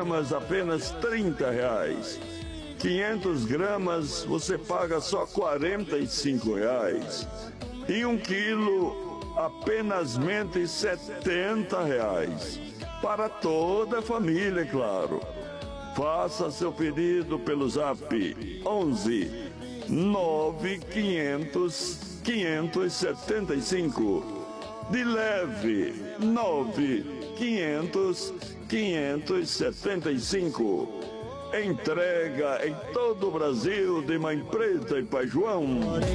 gramas, apenas R$30. 500 gramas, você paga só R$45. E 1 quilo, apenas R$70. Para toda a família, é claro. Faça seu pedido pelo Zap 11 9500 575. De leve 9500 575. Entrega em todo o Brasil de Mãe Preta e Pai João.